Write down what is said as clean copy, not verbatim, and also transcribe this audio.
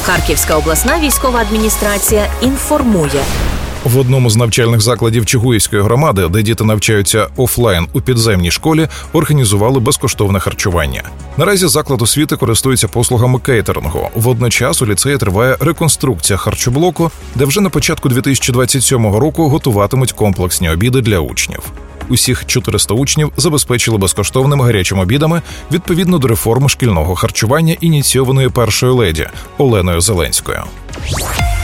Харківська обласна військова адміністрація інформує. В одному з навчальних закладів Чугуївської громади, де діти навчаються офлайн у підземній школі, організували безкоштовне харчування. Наразі заклад освіти користується послугами кейтерингу. Водночас у ліцеї триває реконструкція харчоблоку, де вже на початку 2027 року готуватимуть комплексні обіди для учнів. Усіх 400 учнів забезпечили безкоштовними гарячими обідами відповідно до реформи шкільного харчування, ініційованої першою леді Оленою Зеленською.